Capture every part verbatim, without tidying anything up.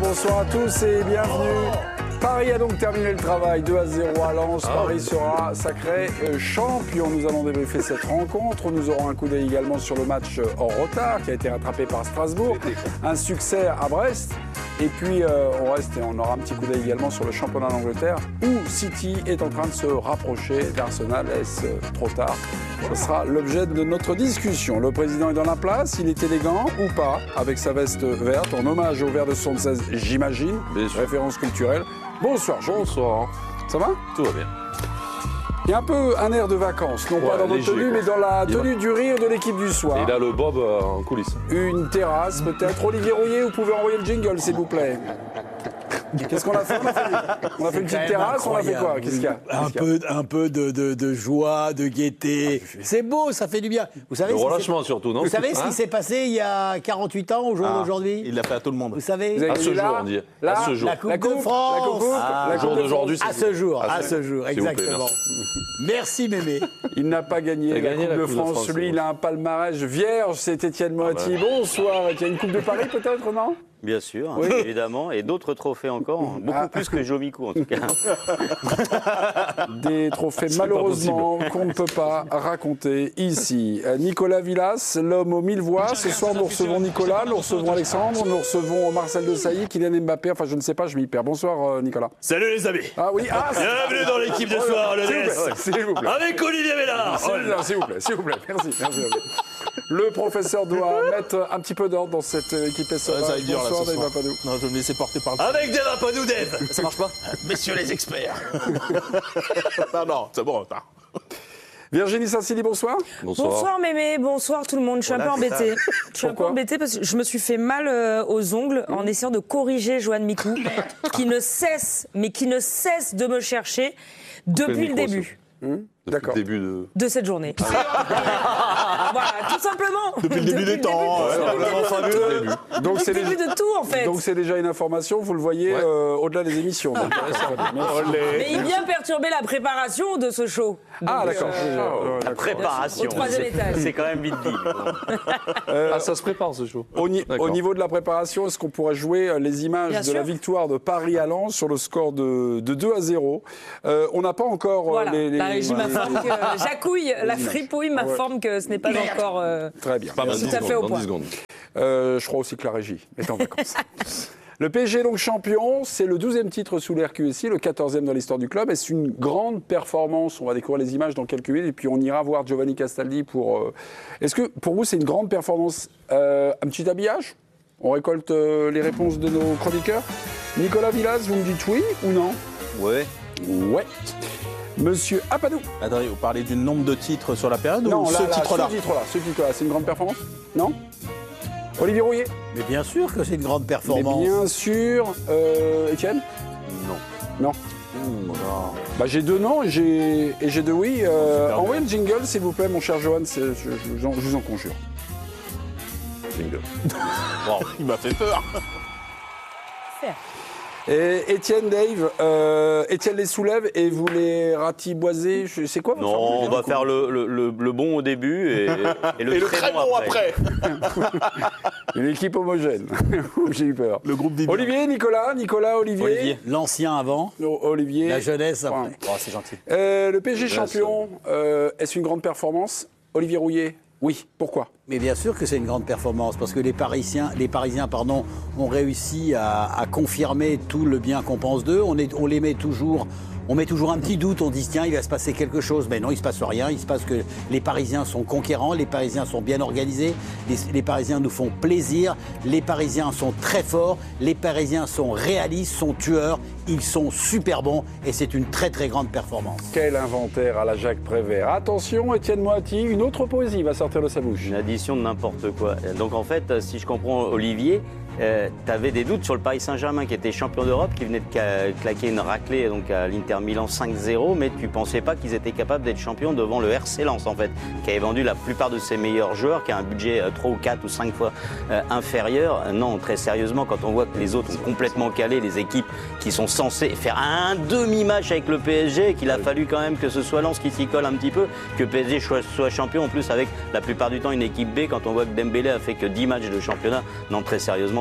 bonsoir à tous et bienvenue. Paris a donc terminé le travail, deux à zéro à Lens. Ah, Paris sera sacré champion. Nous allons débriefer cette rencontre. Nous aurons un coup d'œil également sur le match en retard qui a été rattrapé par Strasbourg. Un succès à Brest. Et puis euh, on reste et on aura un petit coup d'œil également sur le championnat d'Angleterre où City est en train de se rapprocher d'Arsenal. Est-ce trop tard? Ce sera l'objet de notre discussion. Le président est dans la place, il est élégant ou pas, avec sa veste verte, en hommage au vert de soixante-seize, j'imagine, référence culturelle. Bonsoir, Jean. Bonsoir. Ça va? Tout va bien. Il y a un peu un air de vacances, non ouais, pas dans notre tenue, mais dans la tenue va... du rire de l'équipe du soir. Et il a le bob euh, en coulisses. Une terrasse, peut-être. Olivier Rouillet, vous pouvez envoyer le jingle, s'il vous plaît. Qu'est-ce qu'on a fait? On a fait, on a fait une petite terrasse, on a fait quoi? Qu'est-ce qu'il y a? Un peu, un peu de, de, de joie, de gaieté. C'est beau, ça fait du bien. Vous savez le relâchement surtout, non? Vous savez ce qui s'est passé il y a quarante-huit ans au jour ah, d'aujourd'hui? Il l'a fait à tout le monde. Vous savez? Vous à ce jour, on dit. Là, à ce jour. La Coupe, la coupe de France. La coupe, ah, la jour d'aujourd'hui, à ce jour. À ce jour, exactement. Merci, Mémé. Il n'a pas gagné la, gagné coupe, la coupe de France. De France Lui, il a un palmarès vierge. C'est Étienne Moati. Ah bah. Bonsoir. Il y a une Coupe de Paris, peut-être, non? Bien sûr, oui. évidemment, et d'autres trophées encore, beaucoup ah. plus que Jomico en tout cas. Des trophées malheureusement qu'on ne peut pas raconter ici. Nicolas Villas, l'homme aux mille voix. Ce soir, nous recevons Nicolas, nous recevons Alexandre, nous recevons Marcel Desailly, Kylian Mbappé. Enfin, je ne sais pas, je m'y perds. Bonsoir, Nicolas. Salut les amis. Ah oui, ah, bienvenue dans l'équipe de soir, le S'il vous plaît. Avec Olivier Ménard. S'il vous plaît, s'il vous plaît. Merci, merci. Le professeur doit mettre un petit peu d'ordre dans cette équipe S O A. Ça va être dur là ce soir. Papadou. Non, je vais me laisser porter par le... Avec Dave Apadou, Dave. Ça marche pas? Messieurs les experts. non, non, c'est bon. Non. Virginie Saint-Silly, bonsoir. Bonsoir. Bonsoir Mémé, bonsoir tout le monde. Je suis voilà, un peu embêtée. Je suis un peu embêtée parce que je me suis fait mal euh, aux ongles mmh. en essayant de corriger Joanne Micou, qui ne cesse, mais qui ne cesse de me chercher depuis le, le début. Mmh. D'accord. Depuis le début de... de cette journée. Voilà, tout simplement. Depuis le début depuis des temps. Ouais, donc c'est le début déjà... de tout, en fait. Donc c'est déjà une information, vous le voyez ouais. euh, au-delà des émissions. Donc, mais il vient perturber la préparation de ce show. Donc, ah d'accord. Euh, la préparation. Au troisième étage. C'est quand même vite dit. euh, ah, ça se prépare ce show. Au, ni- au niveau de la préparation, est-ce qu'on pourrait jouer les images Bien de sûr. la victoire de Paris à Lens sur le score de, de deux à zéro? euh, On n'a pas euh, voilà. les... les la régie les... m'informe que Jacouille, la fripouille m'informe ouais. que ce n'est pas encore euh, Très bien. Pas tout à fait au point. Euh, je crois aussi que la régie est en vacances. Le P S G est donc champion, c'est le douzième titre sous l'R Q S I, le quatorzième dans l'histoire du club. Est-ce une grande performance? On va découvrir les images dans quelques minutes et puis on ira voir Giovanni Castaldi pour... Euh... Est-ce que pour vous c'est une grande performance? euh, Un petit habillage? On récolte euh, les réponses de nos chroniqueurs. Nicolas Villas, vous me dites oui ou non? Ouais. Ouais. Monsieur Apadou. Attendez, vous parlez du nombre de titres sur la période non, ou là, ce là, titre-là? Ce titre-là, ce titre-là, c'est une grande performance? Non? Olivier Rouillet? Mais bien sûr que c'est une grande performance. Mais bien sûr. Euh, Étienne? Non. Non. Mmh, non. Bah, j'ai deux non et j'ai, et j'ai deux oui. Euh, envoyez le jingle, s'il vous plaît, mon cher Johan, je, je, je, je vous en conjure. Jingle. Bon, il m'a fait peur. Faire. Et Étienne, Dave, euh, Étienne les soulève et vous les ratiboisez. C'est quoi votre Non, on va faire le, le, le, le bon au début et, et le, et très, le très bon, bon après. après. Une équipe homogène. J'ai eu peur. Le groupe des Olivier, Nicolas, Nicolas, Olivier. Olivier. L'ancien avant. O- Olivier. La jeunesse après. Ouais. Oh, c'est gentil. Euh, le P S G champion, euh, est-ce une grande performance? Olivier Rouillet? Oui. Pourquoi? Mais bien sûr que c'est une grande performance, parce que les Parisiens, les Parisiens pardon, ont réussi à, à confirmer tout le bien qu'on pense d'eux. On, est, on les met toujours... On met toujours un petit doute, on dit tiens, il va se passer quelque chose. Mais non, il ne se passe rien. Il se passe que les Parisiens sont conquérants, les Parisiens sont bien organisés, les, les Parisiens nous font plaisir, les Parisiens sont très forts, les Parisiens sont réalistes, sont tueurs, ils sont super bons et c'est une très très grande performance. Quel inventaire à la Jacques Prévert. Attention, Étienne Moati, une autre poésie va sortir de sa bouche. Une addition de n'importe quoi. Donc en fait, si je comprends Olivier, euh, tu avais des doutes sur le Paris Saint-Germain qui était champion d'Europe, qui venait de claquer une raclée donc à l'Inter Milan cinq zéro, mais tu pensais pas qu'ils étaient capables d'être champions devant le R C Lens en fait, qui avait vendu la plupart de ses meilleurs joueurs, qui a un budget trois ou quatre ou cinq fois euh, inférieur. Non, très sérieusement, quand on voit que les autres ont complètement calé les équipes qui sont censées faire un demi-match avec le P S G, qu'il a fallu quand même que ce soit Lens qui s'y colle un petit peu, que P S G soit, soit champion en plus avec la plupart du temps une équipe B, quand on voit que Dembélé a fait que dix matchs de championnat. Non, très sérieusement,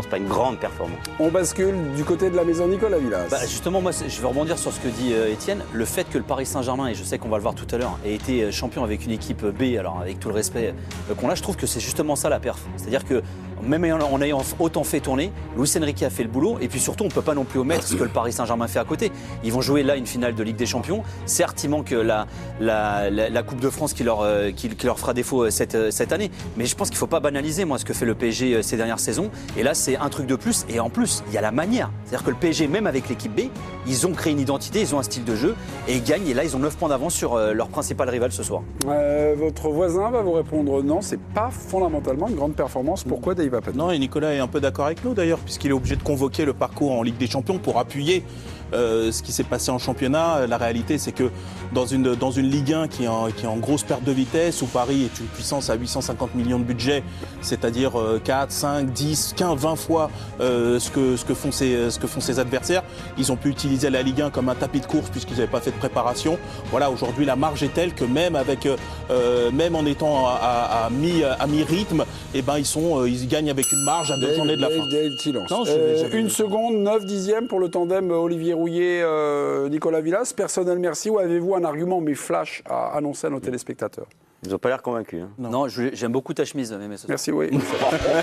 performance, pas une grande performance. On bascule du côté de la maison Nicolas Villas. Bah justement, moi, je vais rebondir sur ce que dit euh, Étienne. Le fait que le Paris Saint-Germain, et je sais qu'on va le voir tout à l'heure, ait été champion avec une équipe B, alors avec tout le respect euh, qu'on a, je trouve que c'est justement ça la perf. C'est-à-dire que même en ayant autant fait tourner, Luis Enrique a fait le boulot, et puis surtout, on ne peut pas non plus omettre ce que le Paris Saint-Germain fait à côté. Ils vont jouer là une finale de Ligue des Champions. Certes, il manque la, la, la, la Coupe de France qui leur, euh, qui, qui leur fera défaut cette, cette année, mais je pense qu'il ne faut pas banaliser moi, ce que fait le P S G ces dernières saisons. Et là, c'est un truc de plus. Et en plus, il y a la manière. C'est-à-dire que le P S G, même avec l'équipe B, ils ont créé une identité, ils ont un style de jeu, et ils gagnent. Et là, ils ont neuf points d'avance sur euh, leur principal rival ce soir. Euh, votre voisin va vous répondre non, c'est pas fondamentalement une grande performance. Pourquoi Dave Appel? Non, et Nicolas est un peu d'accord avec nous d'ailleurs, puisqu'il est obligé de convoquer le parcours en Ligue des Champions pour appuyer euh, ce qui s'est passé en championnat. La réalité, c'est que dans une, dans une Ligue un qui est, en, qui est en grosse perte de vitesse, où Paris est une puissance à huit cent cinquante millions de budget, c'est-à-dire euh, quatre, cinq, dix, quinze, vingt fois euh, ce, que, ce, que font ses, ce que font ses adversaires, ils ont pu utiliser la Ligue un comme un tapis de course puisqu'ils n'avaient pas fait de préparation. Voilà, aujourd'hui, la marge est telle que même, avec, euh, même en étant à, à, à, mi, à mi-rythme, eh ben, ils, sont, euh, ils gagnent avec une marge à deux journées de la fin. Dave, silence. Non, je- Euh, je- une seconde, neuf dixièmes pour le tandem Olivier Rouillet, euh, Nicolas Villas. Personnel, merci. Ou avez-vous un argument, mais flash, à annoncer à nos téléspectateurs? Ils n'ont pas l'air convaincus. Hein. Non, je- j'aime beaucoup ta chemise, mais ce soir. Merci, oui. Je ne sais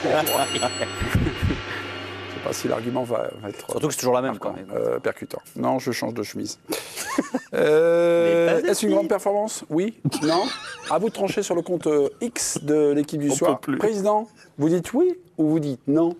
pas si l'argument va, va être Surtout que c'est toujours la même. Quoi. euh, percutant. Non, je change de chemise. Euh, Mais pas Est-ce une grande performance? Oui? Non? À vous de trancher sur le compte euh, X de l'équipe du On soir. peut plus. Président, vous dites oui ou vous dites non?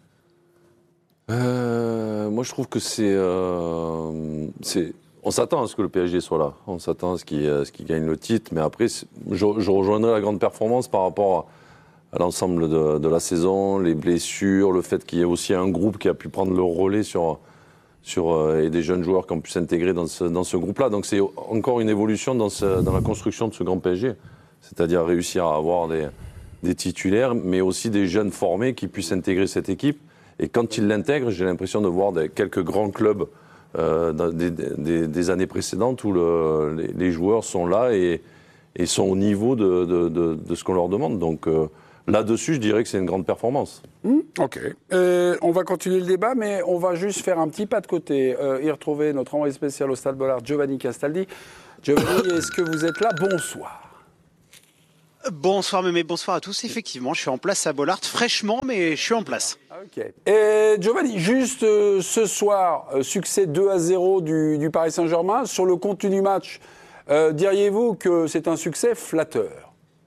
Euh, moi, je trouve que c'est, euh, c'est. On s'attend à ce que le P S G soit là. On s'attend à ce qu'il, à ce qu'il gagne le titre. Mais après, c'est- je, je rejoindrai la grande performance par rapport à, à l'ensemble de, de la saison, les blessures, le fait qu'il y ait aussi un groupe qui a pu prendre le relais sur, sur, euh, et des jeunes joueurs qui ont pu s'intégrer dans ce, dans ce groupe-là. Donc, c'est encore une évolution dans, ce, dans la construction de ce grand P S G. C'est-à-dire réussir à avoir des, des titulaires, mais aussi des jeunes formés qui puissent intégrer cette équipe. Et quand ils l'intègrent, j'ai l'impression de voir des, quelques grands clubs euh, dans des, des, des années précédentes où le, les, les joueurs sont là et, et sont au niveau de, de, de, de ce qu'on leur demande. Donc euh, là-dessus, je dirais que c'est une grande performance. Mmh, ok. Euh, on va continuer le débat, mais on va juste faire un petit pas de côté. Euh, y retrouver notre envoyé spécial au Stade Bollard, Giovanni Castaldi. Giovanni, est-ce que vous êtes là? Bonsoir. Bonsoir Mémé, bonsoir à tous. Effectivement, je suis en place à Bollard, fraîchement, mais je suis en place. Ok. Et Giovanni, juste euh, ce soir, euh, succès deux à zéro du, du Paris Saint-Germain. Sur le contenu du match, euh, diriez-vous que c'est un succès flatteur?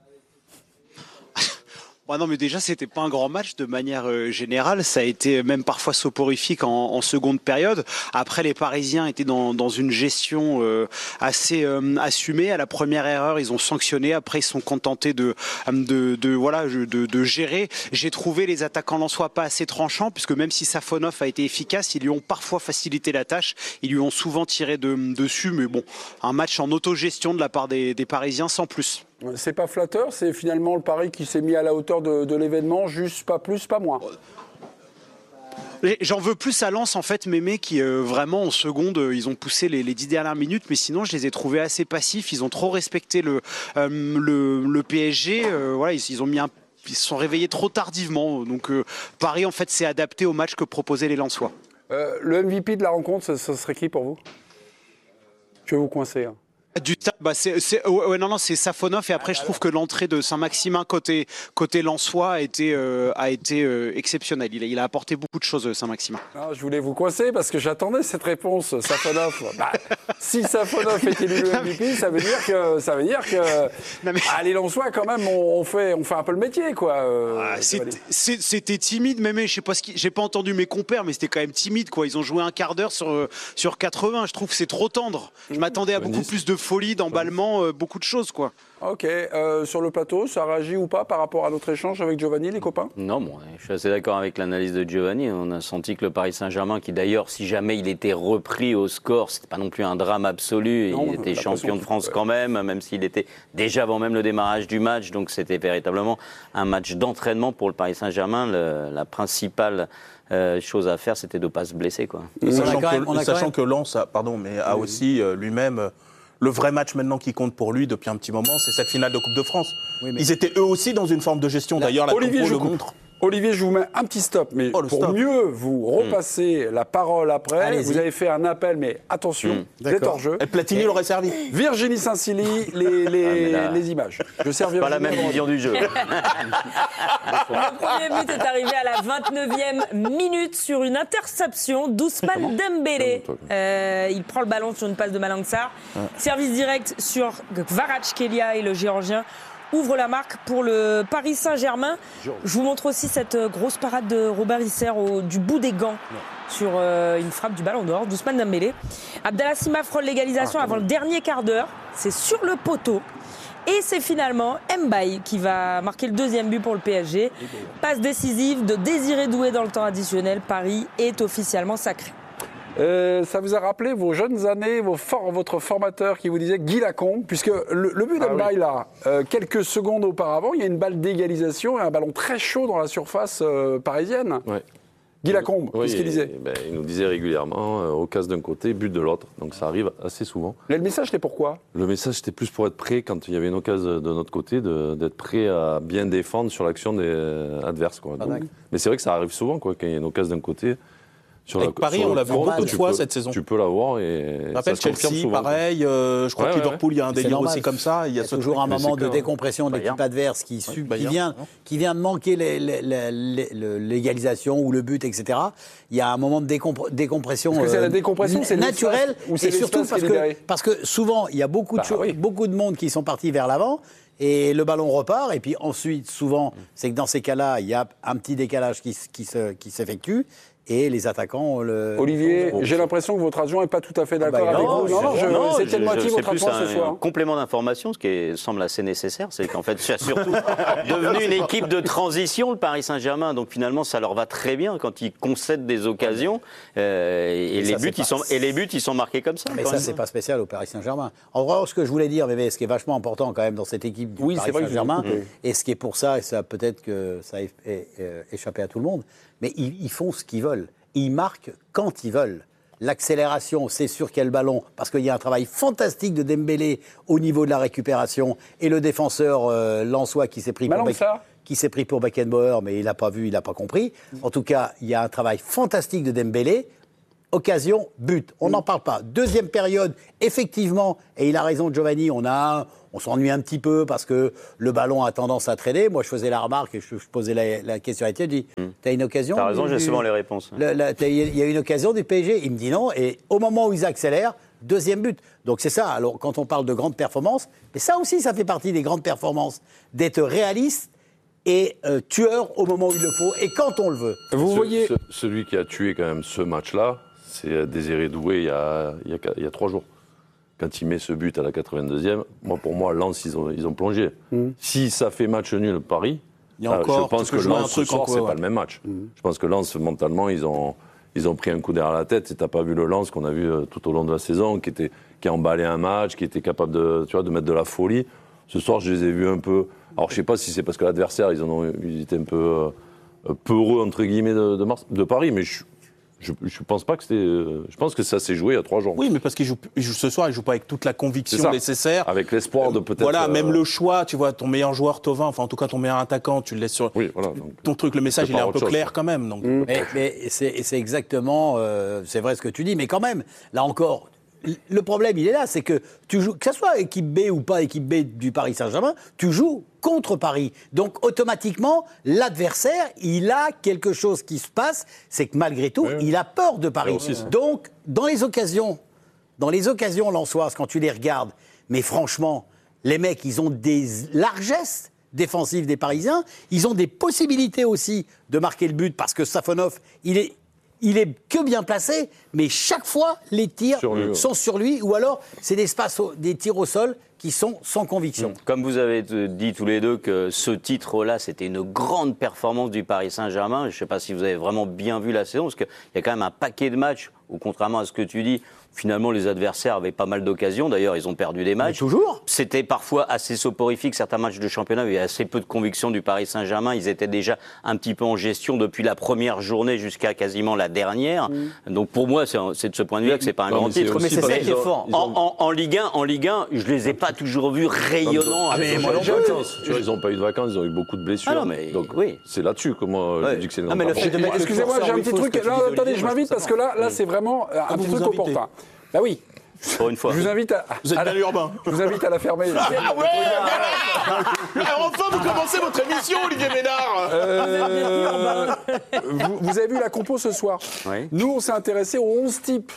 Bon, non, mais déjà, c'était pas un grand match de manière euh, générale. Ça a été même parfois soporifique en, en seconde période. Après, les Parisiens étaient dans, dans une gestion euh, assez euh, assumée. À la première erreur, ils ont sanctionné. Après, ils sont contentés de, de, de voilà, de, de gérer. J'ai trouvé les attaquants lensois pas assez tranchants, puisque même si Safonov a été efficace, ils lui ont parfois facilité la tâche. Ils lui ont souvent tiré de, dessus. Mais bon, un match en autogestion de la part des, des Parisiens sans plus. C'est pas flatteur, c'est finalement le Paris qui s'est mis à la hauteur de, de l'événement, juste pas plus, pas moins. J'en veux plus à Lens en fait, Mémé, qui euh, vraiment en seconde, euh, ils ont poussé les, les dix dernières minutes, mais sinon je les ai trouvés assez passifs. Ils ont trop respecté le, euh, le, le P S G. Euh, voilà, ils, ils ont mis un, ils se sont réveillés trop tardivement. Donc euh, Paris en fait s'est adapté au match que proposaient les Lensois. Euh, le M V P de la rencontre, ce, ce serait qui pour vous? Je vais vous coincer. Hein. Du ta- bah c'est, c'est, ouais, ouais, non, non, c'est Safonov. Et après, je trouve que l'entrée de Saint-Maximin côté, côté Lensois a été, euh, a été euh, exceptionnelle. Il a, il a apporté beaucoup de choses, Saint-Maximin. Non, je voulais vous coincer parce que j'attendais cette réponse, Safonov. Bah, si Safonov est élu le M V P, ça veut dire que, ça veut dire que Non, mais- ah, les Lensois, quand même, on, on, fait, on fait un peu le métier, quoi. euh, Ah, c'est- Giovanni. c'est- C'était timide, mais je sais pas ce qui, j'ai pas entendu mes compères, mais c'était quand même timide, quoi. Ils ont joué un quart d'heure sur, euh, sur quatre-vingts. Je trouve que c'est trop tendre. Je m'attendais à beaucoup plus de folie, d'emballement, euh, beaucoup de choses, quoi. Ok, euh, sur le plateau, ça réagit ou pas par rapport à notre échange avec Giovanni, les copains? Non, bon, je suis assez d'accord avec l'analyse de Giovanni. On a senti que le Paris Saint-Germain, qui d'ailleurs, si jamais il était repris au score, c'était pas non plus un drame absolu. Non, on a il était l'impression champion de que- France ouais. quand même, même s'il était déjà avant même le démarrage du match. Donc c'était véritablement un match d'entraînement pour le Paris Saint-Germain. Le- la principale euh, chose à faire, c'était de ne pas se blesser, quoi. On a Sachant, quand que, même- on a quand sachant même- que Lens a, pardon, mais a aussi euh, lui-même euh, le vrai match maintenant qui compte pour lui depuis un petit moment, c'est cette finale de Coupe de France. Oui, mais- Ils étaient eux aussi dans une forme de gestion. D'ailleurs, la Olivier, compo je le coupe. montre. Olivier, je vous mets un petit stop, mais Oh, le pour stop. mieux vous repasser la parole après, Allez-y. vous avez fait un appel, mais attention, Mm. vous êtes D'accord. hors jeu. Et Platini l'aurait servi. Virginie Saint-Silly, les, les, Ah, mais là- les images. Je sers Pas la Virginie même vision du jeu. Le premier but est arrivé à la vingt-neuvième minute sur une interception d'Ousmane Dembélé. Euh, il prend le ballon sur une passe de Malang Sarr. Service direct sur Kvaratskhelia et le Géorgien ouvre la marque pour le Paris Saint-Germain. Je vous montre aussi cette grosse parade de Robert Isser au, du bout des gants sur euh, une frappe du ballon d'or d'Ousmane Dembélé. Abdallah Sima frôle l'égalisation avant le dernier quart d'heure. C'est sur le poteau. Et c'est finalement Mbaye qui va marquer le deuxième but pour le P S G. Passe décisive de Désiré Doué dans le temps additionnel. Paris est officiellement sacré. Euh, ça vous a rappelé vos jeunes années, vos for- votre formateur qui vous disait Guy Lacombe, puisque le, le but Ah d'Mbaye, là, euh, quelques secondes auparavant, il y a une balle d'égalisation et un ballon très chaud dans la surface euh, parisienne. Ouais. Guy Lacombe, Oui, qu'est-ce qu'il disait? et- ben, il nous disait régulièrement, euh, au casse d'un côté, but de l'autre. Donc ça arrive assez souvent. Mais le message, c'était pourquoi? Le message, c'était plus pour être prêt, quand il y avait une occasion de notre côté, de- d'être prêt à bien défendre sur l'action des euh, adverses. Quoi. Donc, mais c'est vrai que ça arrive souvent, quoi, quand il y a une occasion d'un côté. Sur Avec Paris, sur on le l'a vu front, beaucoup de tu fois peux- cette saison. Tu peux l'avoir et Je ça rappelle se confirme Chelsea, souvent. pareil. euh, je crois Ouais, que ouais, Liverpool, il y a un C'est délire normal. aussi comme ça. Il y a Il y a ce toujours un mais moment c'est de clair. décompression de l'équipe Bayern. adverse qui, su- qui, Bayern, vient, non qui vient de manquer les- les- les- les- le- l'égalisation ou le but, et cetera. Il y a un moment de décompre- décompression Est-ce que c'est la euh, décompression, c'est naturelle. l'espace ou c'est Et surtout l'espace parce qui est que, libéré? parce que souvent, il y a beaucoup de, Bah choses- oui. beaucoup de monde qui sont partis vers l'avant. Et le ballon repart. Et puis ensuite, souvent, c'est que dans ces cas-là, il y a un petit décalage qui, s- qui se- qui s'effectue. Et les attaquants le. Olivier, j'ai l'impression que votre adjoint n'est pas tout à fait d'accord bah, avec non, vous. Non, non, je- Non, c'était je- de moitié je- votre c'est plus adjoint un, ce soir. un complément d'information, ce qui est- semble assez nécessaire, c'est qu'en fait, c'est surtout devenu une équipe de transition, le Paris Saint-Germain. Donc finalement, ça leur va très bien quand ils concèdent des occasions. euh, et, Et les ça, buts, c'est ils sont, pas- et les buts, ils sont marqués comme ça. Mais quand ça, même. c'est pas spécial au Paris Saint-Germain. En vrai, ce que je voulais dire, mais ce qui est vachement important quand même dans cette équipe du Oui, Paris c'est vrai que je vous ai Saint-Germain, coupé. et ce qui est pour ça, et ça peut-être que ça a é- é- é- échappé à tout le monde, mais ils, ils font ce qu'ils veulent. Ils marquent quand ils veulent. L'accélération, c'est sur quel ballon, parce qu'il y a un travail fantastique de Dembélé au niveau de la récupération, et le défenseur euh, lensois qui s'est pris pour Malang Beck- Sarr. qui s'est pris pour Beckenbauer, mais il n'a pas vu, il n'a pas compris. En tout cas, il y a un travail fantastique de Dembélé. Occasion, but. On n'en parle pas. Deuxième période, effectivement, et il a raison Giovanni, on a un- on s'ennuie un petit peu parce que le ballon a tendance à traîner. Moi, je faisais la remarque et je, je posais la, la question à Étienne, je dis, t'as une occasion T'as raison, du- j'ai du- souvent les réponses. le- la- t'as- Il y a une occasion du P S G, il me dit non, et au moment où ils accélèrent, deuxième but. Donc c'est ça, alors quand on parle de grandes performances, mais ça aussi, ça fait partie des grandes performances, d'être réaliste et euh, tueur au moment où il le faut et quand on le veut. Vous Ce- voyez, ce- celui qui a tué quand même ce match-là, c'est Désiré Doué il y a, il y a, il y a trois jours. Quand il met ce but à la quatre-vingt-deuxième, moi, pour moi, Lens, ils ont, ils ont plongé. Si ça fait match nul Paris, Il y a ah, encore, je pense tu peux que jouer un Lens, ce truc en soir, quoi, c'est ouais. pas le même match. Je pense que Lens, mentalement, ils ont, ils ont pris un coup derrière la tête. Et t'as pas vu le Lens qu'on a vu euh, tout au long de la saison, qui, était, qui a emballé un match, qui était capable de, tu vois, de mettre de la folie. Ce soir, je les ai vus un peu... Alors, je sais pas si c'est parce que l'adversaire, ils, en ont, ils étaient un peu euh, peureux, entre guillemets, de, de, Mars- de Paris, mais je... Je ne pense pas que c'était. euh, Je pense que ça s'est joué il y a trois jours. Oui, mais parce qu'il joue, il joue ce soir, il joue pas avec toute la C'est conviction ça. nécessaire. Avec l'espoir de peut-être. Voilà, euh, même le choix, tu vois, ton meilleur joueur, Thauvin, enfin en tout cas ton meilleur attaquant, tu le laisses sur. Oui, voilà. donc, Ton truc, le message, c'est il est pas un autre peu chose, clair quoi. quand même. Donc. Mais, mais c'est c'est exactement, euh, c'est vrai ce que tu dis, mais quand même, là encore, le problème, il est là, c'est que tu joues, que ce soit équipe B ou pas équipe B du Paris Saint-Germain, tu joues contre Paris. Donc automatiquement, l'adversaire, il a quelque chose qui se passe, c'est que malgré tout, il a peur de Paris. aussi, ça. Donc, dans les occasions, dans les occasions lensoises, quand tu les regardes, mais franchement, les mecs, ils ont des largesses défensives des Parisiens, ils ont des possibilités aussi de marquer le but, parce que Safonov, il est... Il est que bien placé, mais chaque fois, les tirs Sur lui, ouais. sont sur lui, ou alors c'est des, espaces au- des tirs au sol qui sont sans conviction. Comme vous avez dit tous les deux que ce titre-là, c'était une grande performance du Paris Saint-Germain. Je ne sais pas si vous avez vraiment bien vu la saison, parce qu'il y a quand même un paquet de matchs où, contrairement à ce que tu dis, Finalement, les adversaires avaient pas mal d'occasions. D'ailleurs, ils ont perdu des matchs. Mais toujours. C'était parfois assez soporifique. Certains matchs de championnat, il y avait assez peu de conviction du Paris Saint-Germain. Ils étaient déjà un petit peu en gestion depuis la première journée jusqu'à quasiment la dernière. Mmh. Donc pour moi, c'est, c'est de ce point de vue-là que c'est pas un non, grand mais titre. Mais c'est ça qui est fort. En, en, en Ligue un, en Ligue un, je les ai pas toujours vus rayonnants. Ah, mais moi, ils n'ont pas eu de vacances, ils ont eu beaucoup de blessures. Ah non, mais donc oui. C'est là-dessus que moi ouais. je dis que c'est une grande ah, le Excusez-moi, j'ai un petit truc. Là, attendez, je m'invite parce que là, là, c'est vraiment un petit truc opportun. Bah oui. Pour une fois. Je vous invite à. Vous êtes bien urbain. Je vous invite à la fermer. Ah ouais. Alors enfin, vous commencez votre émission, Olivier Ménard. Euh, vous, vous avez vu la compo ce soir. Oui. Nous, on s'est intéressé aux onze types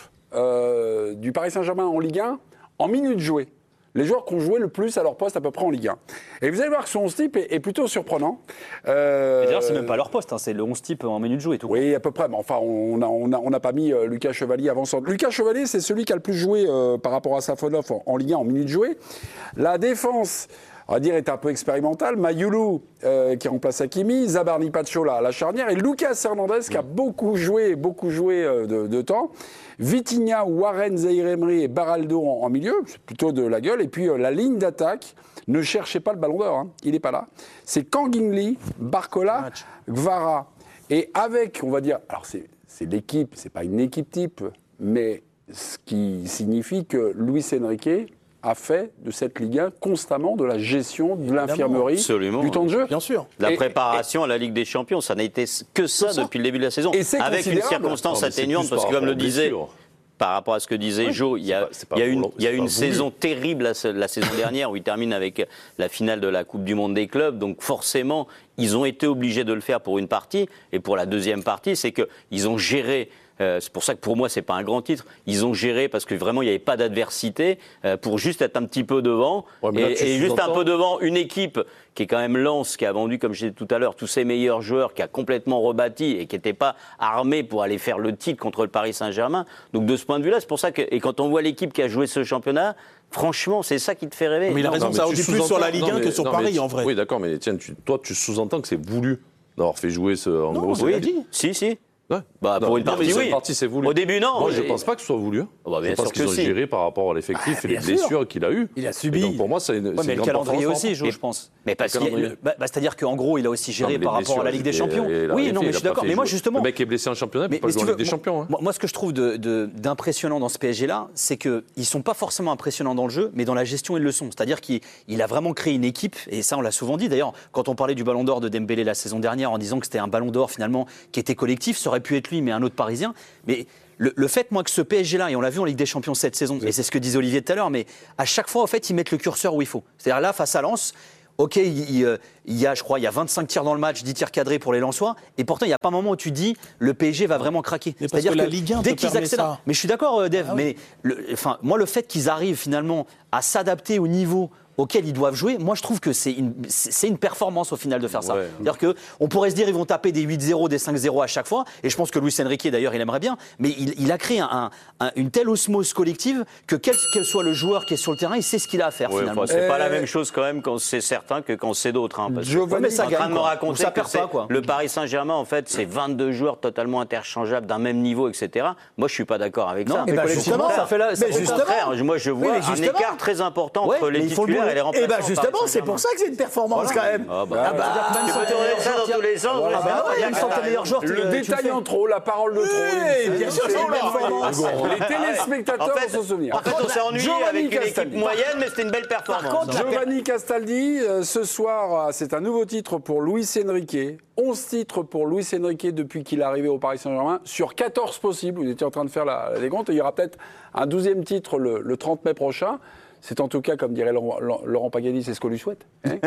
euh, du Paris Saint-Germain en Ligue un en minutes jouées. Les joueurs qui ont joué le plus à leur poste à peu près en Ligue un. Et vous allez voir que ce onze type est, est plutôt surprenant. Euh, d'ailleurs, c'est même pas leur poste, hein, c'est le onze type en minutes jouées et tout. Oui, à peu près. Mais enfin, on n'a on a, on a pas mis euh, Lucas Chevalier avant ça. Lucas Chevalier, c'est celui qui a le plus joué euh, par rapport à Safonov en, en Ligue un en minutes jouées. La défense, on va dire, est un peu expérimentale. Mayoulou, euh, qui remplace Hakimi, Zabarni Pacho, là, à la charnière, et Lucas Hernandez, qui a beaucoup joué, beaucoup joué euh, de, de temps. Vitinha, Warren, Zaïre Emery et Baraldo en, en milieu, c'est plutôt de la gueule. Et puis euh, la ligne d'attaque, ne cherchez pas le ballon d'or, hein, il n'est pas là. C'est Kangin-Lee, Barcola, Gvara. Et avec, on va dire, alors c'est, c'est l'équipe, c'est pas une équipe type, mais ce qui signifie que Luis Enrique a fait de cette Ligue un constamment de la gestion de l'infirmerie, Absolument, du temps de jeu. Bien sûr. La et, préparation et, à la Ligue des Champions, ça n'a été que ça, ça depuis le début de la saison. Et c'est avec une circonstance non, atténuante, parce que comme le disait, par rapport à ce que disait oui, Jo, il y a, il y a une, il y a une saison terrible la, la saison dernière où il termine avec la finale de la Coupe du Monde des clubs. Donc forcément, ils ont été obligés de le faire pour une partie. Et pour la deuxième partie, c'est qu'ils ont géré. Euh, c'est pour ça que pour moi, c'est pas un grand titre. Ils ont géré parce que vraiment, il n'y avait pas d'adversité euh, pour juste être un petit peu devant. Ouais, et, là, et juste un peu devant une équipe qui est quand même Lens, qui a vendu, comme je disais tout à l'heure, tous ses meilleurs joueurs, qui a complètement rebâti et qui n'était pas armé pour aller faire le titre contre le Paris Saint-Germain. Donc de ce point de vue-là, c'est pour ça que, et quand on voit l'équipe qui a joué ce championnat, franchement, c'est ça qui te fait rêver. Mais il a raison, non, ça en dit plus sur la Ligue un que sur non, Paris, tu, en vrai. Oui, d'accord, mais tiens, tu, toi, tu sous-entends que c'est voulu d'avoir fait jouer ce. En non, gros, oui, c'est dit. Si, si. Ouais. Bah, non, pour une non, partie, oui. Une partie, c'est voulu. Au début, non. Moi, mais... je ne pense pas que ce soit voulu. Oh, bah, bien je pense sûr qu'ils que ont si. géré par rapport à l'effectif ah, et les blessures qu'il a eues. Il a subi. Et donc, pour moi, c'est une, ouais, c'est mais une le calendrier aussi, Jo, et, je pense. Mais parce qu'il le, bah, c'est-à-dire qu'en gros, il a aussi géré non, par rapport à la Ligue des Champions. Oui, non, mais je suis d'accord. Mais moi, justement. Le mec est blessé en championnat, il ne peut pas jouer en Ligue des Champions. Moi, ce que je trouve d'impressionnant dans ce P S G-là, c'est qu'ils ne sont pas forcément impressionnants dans le jeu, mais dans la gestion, ils le sont. C'est-à-dire qu'il a vraiment créé une équipe, et ça, on l'a souvent dit. D'ailleurs, quand on parlait du Ballon d'Or de Dembélé la saison dernière, en disant que c'était un Ballon d'Or finalement qui était collectif, ça aurait pu être lui, mais un autre Parisien. Mais Le, le fait, moi, que ce P S G-là, et on l'a vu en Ligue des Champions cette saison, oui. et c'est ce que disait Olivier tout à l'heure, mais à chaque fois, en fait, ils mettent le curseur où il faut. C'est-à-dire là, face à Lens, ok, il, il, il y a, je crois, il y a vingt-cinq tirs dans le match, dix tirs cadrés pour les Lensois, et pourtant, il n'y a pas un moment où tu dis le P S G va vraiment craquer. Mais C'est-à-dire que, que la Ligue un dès qu'ils accélèrent, mais je suis d'accord, Dave, ah, oui. mais le, enfin, moi, le fait qu'ils arrivent finalement à s'adapter au niveau auquel ils doivent jouer, moi je trouve que c'est une, c'est une performance au final de faire ça. Ouais. C'est-à-dire qu'on pourrait se dire ils vont taper des huit zéro, des cinq zéro à chaque fois, et je pense que Luis Enrique d'ailleurs il aimerait bien, mais il, il a créé un, un, une telle osmose collective que quel, quel soit le joueur qui est sur le terrain, il sait ce qu'il a à faire ouais, finalement. Enfin, c'est euh... pas la même chose quand même quand c'est certain que quand c'est d'autres. Hein, parce Giovanni, que, ça gagne, en train de me raconter ça que perd pas, quoi. Le Paris Saint-Germain en fait c'est vingt-deux joueurs totalement interchangeables d'un même niveau, et cetera. Moi je suis pas d'accord avec non, ça. Mais bah, justement, ça fait là. Mais justement, moi je vois un écart très important entre les titulaires et les remplaçants. C'est pour ça que c'est une performance voilà. quand même. Ah bah, ah bah, tu peux tourner ça dans tous les sens. Voilà. Ah bah, même sans tes meilleurs joueurs. Le détail en trop, la parole de trop. Oui, bien sûr, c'est une performance. Les téléspectateurs vont s'en souvenir. En fait, on s'est ennuyé avec une équipe moyenne, mais c'était une belle performance. Giovanni Castaldi, ce soir, c'est un nouveau titre pour Luis Enrique. onze titres pour Luis Enrique depuis qu'il est arrivé au Paris Saint-Germain, sur quatorze possibles. Vous étiez en train de faire la, la décompte. Il y aura peut-être un douzième titre le, le trente mai prochain. C'est en tout cas, comme dirait Laurent, Laurent Pagani, c'est ce qu'on lui souhaite. Hein.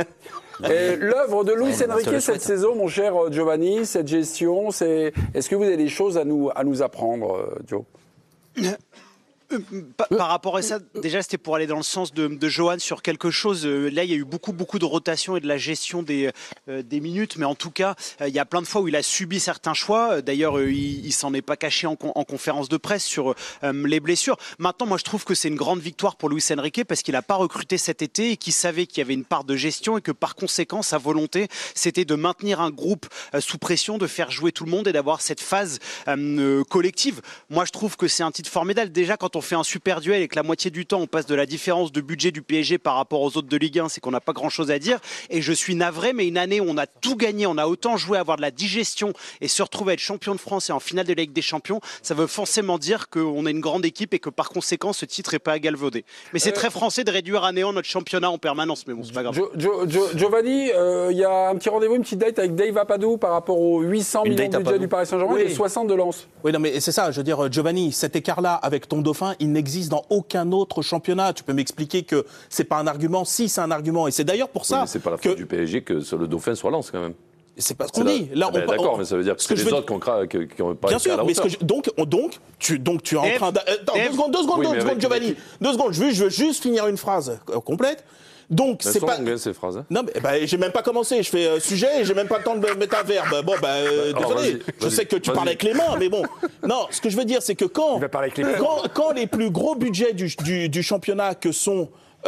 Et l'œuvre de Luis Enrique cette saison, mon cher Giovanni, cette gestion, c'est... est-ce que vous avez des choses à nous, à nous apprendre, Joe ? Par, par rapport à ça, déjà c'était pour aller dans le sens de, de Johan sur quelque chose. Là, il y a eu beaucoup, beaucoup de rotation et de la gestion des, euh, des minutes, mais en tout cas, euh, il y a plein de fois où il a subi certains choix. D'ailleurs, euh, il, il s'en est pas caché en, en conférence de presse sur euh, les blessures. Maintenant, moi, je trouve que c'est une grande victoire pour Luis Enrique parce qu'il n'a pas recruté cet été et qu'il savait qu'il y avait une part de gestion et que par conséquent, sa volonté, c'était de maintenir un groupe euh, sous pression, de faire jouer tout le monde et d'avoir cette phase euh, collective. Moi, je trouve que c'est un titre formidable. Déjà, quand on on fait un super duel et que la moitié du temps on passe de la différence de budget du P S G par rapport aux autres de Ligue un, c'est qu'on n'a pas grand-chose à dire. Et je suis navré, mais une année où on a tout gagné, on a autant joué, avoir de la digestion et se retrouver à être champion de France et en finale de la Ligue des Champions, ça veut forcément dire qu'on est une grande équipe et que par conséquent ce titre n'est pas à galvauder. Mais c'est euh... très français de réduire à néant notre championnat en permanence, mais bon, c'est pas grave. Jo, Jo, Jo, Giovanni, il euh, y a un petit rendez-vous, une petite date avec Dave Apadou par rapport aux huit cents millions de budget du Paris Saint-Germain oui. et soixante de Lens. Oui, non, mais c'est ça, je veux dire, Giovanni, cet écart-là avec ton Dauphin, il n'existe dans aucun autre championnat. Tu peux m'expliquer que c'est pas un argument? Si, c'est un argument. Et c'est d'ailleurs pour ça. Oui, mais c'est pas la faute que... du P S G que le Dauphin soit Lens, quand même. C'est pas ce qu'on dit. Là, ah ben on, d'accord, on, mais ça veut dire que, que c'est les autres qui n'ont pas bien été sûr, à la mais hauteur. ce que je, donc, on, donc, tu, donc, tu es en F, train... De, attends, F, deux secondes, deux secondes, oui, deux secondes, Giovanni. Avec... Deux secondes, je veux, je veux juste finir une phrase complète. Donc, mais c'est pas... longues, ces phrases. Hein. Non, mais bah, j'ai même pas commencé. Je fais euh, sujet et j'ai même pas le temps de mettre un verbe. Bon, bah, euh, bah désolé. Vas-y, je vas-y, sais que tu vas-y. parles avec les mains, mais bon. Non, ce que je veux dire, c'est que quand, les, quand, quand les plus gros budgets du, du, du championnat que sont,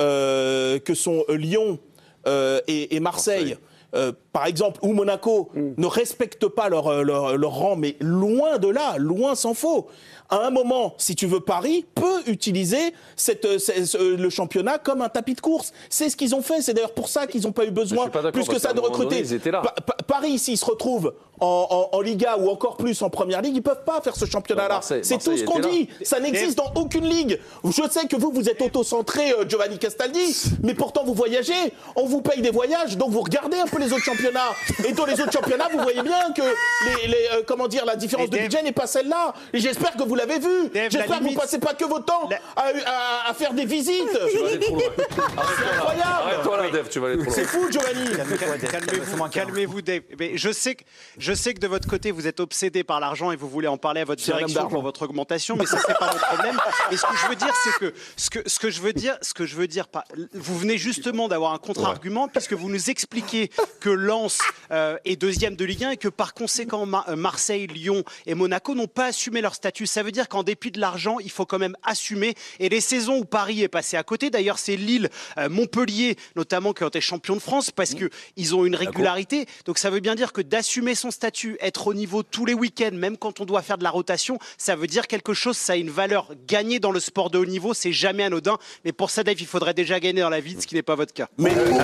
euh, que sont euh, Lyon euh, et, et Marseille, Marseille. Euh, par exemple, ou Monaco, mm. ne respectent pas leur, leur, leur rang, mais loin de là, loin s'en faut. À un moment, si tu veux, Paris peut utiliser cette, cette, le championnat comme un tapis de course. C'est ce qu'ils ont fait. C'est d'ailleurs pour ça qu'ils n'ont pas eu besoin, plus que ça, de recruter. Donné, pa- pa- Paris, s'ils se retrouvent en, en, en Liga ou encore plus en Première Ligue, ils ne peuvent pas faire ce championnat-là. Marseille, c'est Marseille tout ce qu'on dit. Là. Ça n'existe dans aucune ligue. Je sais que vous, vous êtes auto-centré, euh, Giovanni Castaldi, mais pourtant vous voyagez. On vous paye des voyages, donc vous regardez un peu les autres championnats. Et dans les autres championnats, vous voyez bien que les, les, euh, comment dire, la différence de budget n'est pas celle-là. Et j'espère que vous l'avez vu. Dave, j'espère que vous ne passez pas que votre temps la... à, à, à faire des visites. Tu vas aller trop loin. C'est incroyable. Arrête-toi là, Dave, tu vas aller trop loin. C'est fou, Giovanni. Calmez-vous, calmez-vous, Dave. Mais je sais que, je sais que de votre côté, vous êtes obsédé par l'argent et vous voulez en parler à votre direction pour votre augmentation, mais ça, c'est pas mon problème. Et ce que je veux dire, c'est que ce que ce que je veux dire, ce que je veux dire, pas, vous venez justement d'avoir un contre-argument ouais. puisque vous nous expliquez que Lens euh, est deuxième de Ligue un et que par conséquent Ma- Marseille, Lyon et Monaco n'ont pas assumé leur statut. Ça veut dire qu'en dépit de l'argent, il faut quand même assumer. Et les saisons où Paris est passé à côté, d'ailleurs, c'est Lille, euh, Montpellier, notamment, qui ont été champions de France parce que ils ont une régularité. Donc ça veut bien dire que d'assumer son statut, être au niveau tous les week-ends, même quand on doit faire de la rotation, ça veut dire quelque chose. Ça a une valeur gagnée dans le sport de haut niveau. C'est jamais anodin. Mais pour ça, Dave, il faudrait déjà gagner dans la vie, ce qui n'est pas votre cas. Mais euh...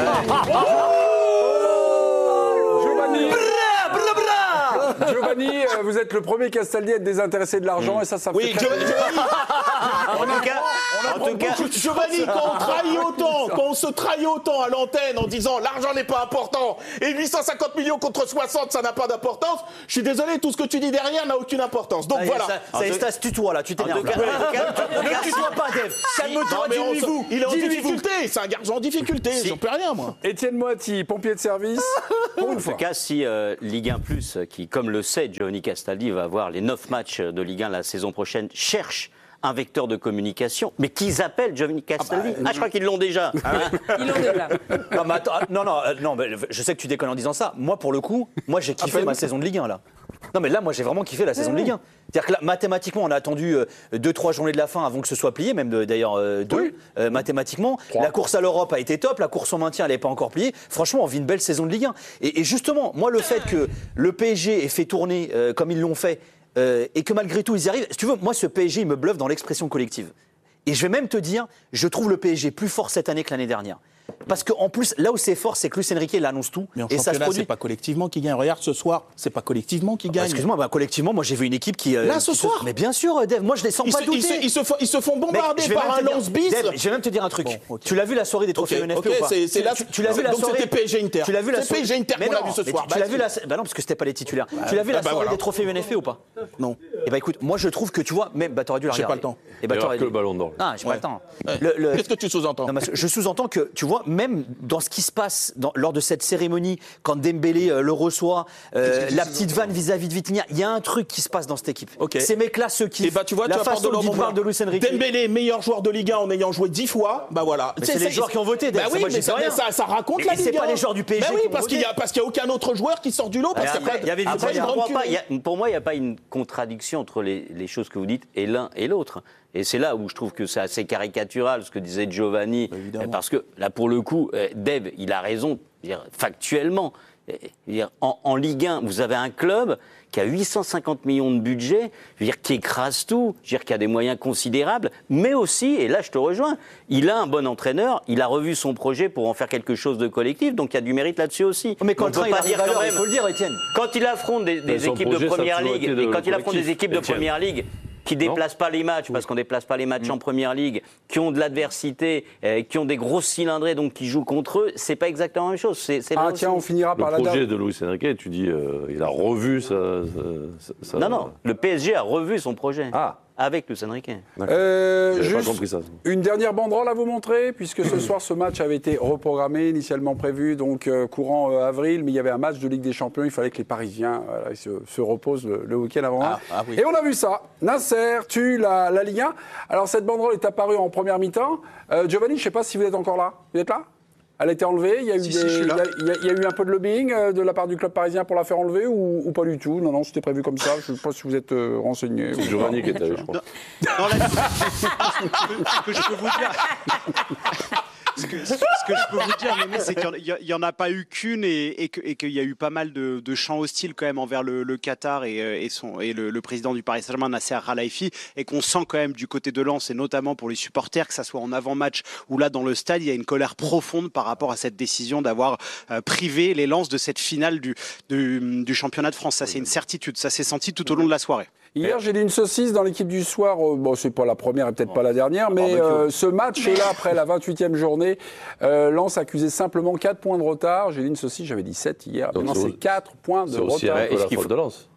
Giovanni, euh, vous êtes le premier Castaldi à être désintéressé de l'argent mmh. et ça, ça oui, fait... Giovanni, en tout cas, en tout cas, Giovanni, quand on trahit autant, quand on se trahit autant à l'antenne en disant l'argent n'est pas important et huit cent cinquante millions contre soixante, ça n'a pas d'importance, je suis désolé, tout ce que tu dis derrière n'a aucune importance. Donc ah, voilà. Ça, ça est, ça se tutoie là, tu t'énerves. Ne tutoie pas, Dave. Calme-toi, dis-lui-vous. Il est en difficulté, c'est un garçon en difficulté, j'en peux rien, moi. Étienne Moati, pompier de service, pour une fois. En tout cas, si euh, Ligue un plus, qui, comme le sait Giovanni Castaldi, va avoir les neuf matchs de Ligue un la saison prochaine, cherche un vecteur de communication, mais qu'ils appellent Giovanni Castaldi. Ah, bah, ah, je crois qu'ils l'ont déjà. Hein. Ils l'ont déjà. Non, mais attends, non, non, non, mais je sais que tu déconnes en disant ça. Moi, pour le coup, moi, j'ai kiffé ma saison de Ligue un, là. Non, mais là, moi, j'ai vraiment kiffé la saison de Ligue un. C'est-à-dire que là, mathématiquement, on a attendu deux, trois journées de la fin avant que ce soit plié, même de, d'ailleurs euh, deux, oui. euh, mathématiquement. trois. La course à l'Europe a été top, la course au maintien, elle n'est pas encore pliée. Franchement, on vit une belle saison de Ligue un. Et, et justement, moi, le fait que le P S G ait fait tourner euh, comme ils l'ont fait, Euh, et que malgré tout ils y arrivent. Si tu veux, moi ce P S G il me bluffe dans l'expression collective. Et je vais même te dire, je trouve le P S G plus fort cette année que l'année dernière. Parce qu'en plus, là où c'est fort, c'est que Luis Enrique il annonce tout. Mais en et ça se produit. C'est pas collectivement qui gagne. Regarde ce soir, c'est pas collectivement qui gagne. Bah, excuse-moi, bah, collectivement, moi j'ai vu une équipe qui. Euh, là qui ce soir. Se... Mais bien sûr, Dave. Moi je les sens ils pas se, douter. Ils se, ils, se font, ils se font bombarder par un lance bis. Dave, je vais même te dire un truc. Bon, okay. Tu l'as vu la soirée des trophées okay, U N F P okay, ou pas c'est, c'est là, tu, tu l'as vu la donc soirée. C'était P S G Inter. Tu l'as vu la soirée. P S G Inter qu'on a vu ce soir. Tu l'as vu la. Bah non, parce que c'était pas les titulaires. Tu l'as vu la soirée des trophées U N F P ou pas? Non. Eh bah écoute, moi je trouve que tu vois, même bah t'aurais dû la regarder. J'ai pas le temps. Et bah t'aurais que le ballon d'or. Ah, j'ai pas le temps. Qu'est-ce que tu sous-entends? Je sous-entends que tu vois, même dans ce qui se passe lors de cette cérémonie, quand Dembélé euh, le reçoit, euh, la petite vanne vis-à-vis de Vitinha, il y a un truc qui se passe dans cette équipe. Okay. Ces mecs-là se kiffent. Et bah tu vois, la tu façon dont ils parlent de Luis Enrique. Dembélé, meilleur joueur de Ligue un en ayant joué dix fois, bah voilà. Mais c'est, c'est les joueurs qui ont voté. Bah oui, mais ça, ça, ça raconte et la Ligue un. C'est pas les joueurs du P S G. Bah oui, parce qu'il y a parce qu'il y a aucun autre joueur qui sort du lot. Parce après, y avait après, y pas, y a, pour moi, il n'y a pas une contradiction entre les, les choses que vous dites et l'un et l'autre. Et c'est là où je trouve que c'est assez caricatural ce que disait Giovanni, bah, parce que là pour le coup, Dave, il a raison, dire, factuellement. En, en Ligue un, vous avez un club qui a huit cent cinquante millions de budget, je veux dire, qui écrase tout, je veux dire, qui a des moyens considérables, mais aussi, et là je te rejoins, il a un bon entraîneur, il a revu son projet pour en faire quelque chose de collectif, donc il y a du mérite là-dessus aussi. Mais quand on le peut train, pas il dire arrive à quand l'heure, même, il faut le dire, Étienne. quand il affronte des, des son équipes projet, de ça a Première toujours Ligue, été et le quand il affronte des collectif, équipes de Étienne. Première Ligue, qui ne déplacent pas les matchs, parce qu'on ne déplace pas les matchs en Première Ligue, qui ont de l'adversité, euh, qui ont des grosses cylindrées, donc qui jouent contre eux, c'est pas exactement la même chose. C'est, c'est Ah tiens, on finira Le par la projet date. de Luis Enrique, tu dis, euh, il a revu sa... sa- sa- Non, non, le P S G a revu son projet. Ah. Avec Luis Enrique. Euh, J'avais pas juste compris ça. une dernière banderole à vous montrer, puisque ce soir ce match avait été reprogrammé, initialement prévu donc euh, courant euh, avril, mais il y avait un match de Ligue des Champions, il fallait que les Parisiens voilà, ils se, se reposent le, le week-end avant. Ah, ah oui. Et on a vu ça. Nasser tue la, la Ligue un. Alors cette banderole est apparue en première mi-temps. Euh, Giovanni, je ne sais pas si vous êtes encore là. Vous êtes là ? Elle a été enlevée, il y a eu, Si, des, si, je suis là. il y a- il y a- il y a eu un peu de lobbying euh, de la part du club parisien pour la faire enlever ou, ou pas du tout. Non, non, c'était prévu comme ça. Je ne sais pas si vous êtes euh, renseigné. C'est Giovanni qui était allé, je crois. Non, là, ce que je peux vous dire. Ce que, ce que je peux vous dire, Mémé, c'est qu'il n'y en, en a pas eu qu'une et, et, que, et qu'il y a eu pas mal de, de chants hostiles quand même envers le, le Qatar et, et, son, et le, le président du Paris Saint-Germain, Nasser Al-Khelaifi, et qu'on sent quand même du côté de Lens et notamment pour les supporters, que ça soit en avant-match ou là dans le stade, il y a une colère profonde par rapport à cette décision d'avoir euh, privé les Lens de cette finale du, du, du championnat de France. Ça, c'est une certitude. Ça s'est senti tout au long de la soirée. Hier, j'ai dit une saucisse dans l'équipe du soir. Euh, Bon, c'est pas la première et peut-être pas la dernière, mais euh, ce match-là, après la vingt-huitième journée, euh, Lens accusait simplement quatre points de retard. J'ai dit une saucisse, j'avais dit sept hier. Donc Non, c'est c'est au- quatre points de C'est aussi retard. un peu Est-ce la qu'il faute faut- de Lens.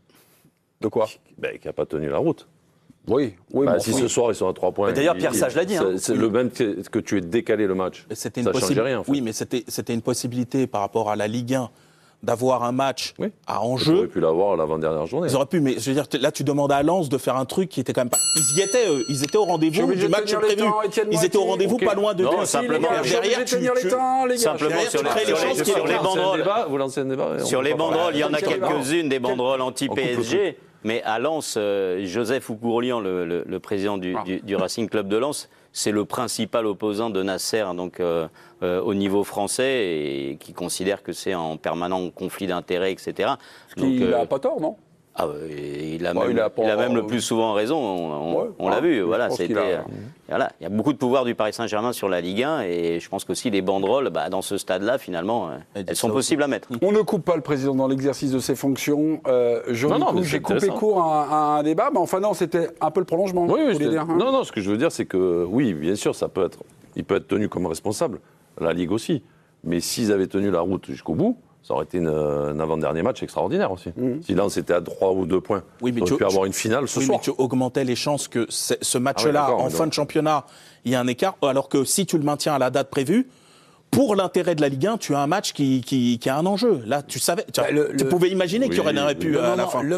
De quoi Ben, qui n'a pas tenu la route. Oui, oui. Bah, bon, si enfin, ce soir ils sont à trois points. Mais d'ailleurs, il- Pierre il- Sage l'a dit, C'est, hein. c'est le même que, que tu aies décalé le match. C'était une Ça possibi- changeait rien. En fait. Oui, mais c'était, c'était une possibilité par rapport à la Ligue un d'avoir un match Oui. à Tu aurais enjeu. pu l'avoir l'avant-dernière journée. Ils auraient pu, mais je veux dire, là, tu demandes à Lens de faire un truc qui était quand même pas. Ils y étaient, eux. Ils étaient au Je suis rendez-vous obligé du de match tenir les prévu. temps, Étienne Ils étaient au Moiti. rendez-vous Ok. pas loin de Non, deux. simplement, les gars, je suis obligé derrière, de tenir tu- les temps, les gars. Simplement derrière, sur tu les, crées les sur les- chances qu'il sur y les ait Vous lancez un banderoles. débat, vous lancez un débat. et on Sur peut les pas parler. banderoles, il y en a Quel débat quelques-unes, des banderoles On coupe le anti-P S G. Mais à Lens, euh, Joseph Oukourlian, le, le- le président du, du- du Racing Club de Lens, c'est le principal opposant de Nasser donc, euh, euh, au niveau français et qui considère que c'est en permanent conflit d'intérêts, et cetera. Donc, Il euh, n'a pas tort, non ah, ouais, il, a Ouais, même, il a pas- il a même le plus souvent raison, on, on- Ouais, on ah, l'a vu. je Voilà, pense qu'il c'était, a- euh, voilà, il y a beaucoup de pouvoir du Paris Saint-Germain sur la Ligue un et je pense qu'aussi les banderoles, bah, dans ce stade-là, finalement, euh, Et elles ça sont aussi. possibles à mettre. On ne coupe pas le président dans l'exercice de ses fonctions. Euh, Jean Non, non, Micou, mais c'est j'ai coupé intéressant. court à, à un débat, mais enfin non, c'était un peu le prolongement. Oui, vous oui, voulez je te- dire, hein non, non, ce que je veux dire, c'est que oui, bien sûr, ça peut être, il peut être tenu comme responsable, la Ligue aussi. Mais s'ils avaient tenu la route jusqu'au bout, ça aurait été une, un avant-dernier match extraordinaire aussi. Si Lens était à trois ou deux points, Oui, mais on tu- aurait pu tu- avoir une finale ce Oui, soir. mais tu augmentais les chances que ce ce Ah match-là, oui, d'accord, en mais fin non. de championnat, il y a un écart. Alors que si tu le maintiens à la date prévue, pour l'intérêt de la Ligue un, tu as un match qui, qui, qui a un enjeu. Là, tu savais, tu, Bah, le- tu le- pouvais imaginer qu'il y Oui, aurait pu Le à la moment- fin. le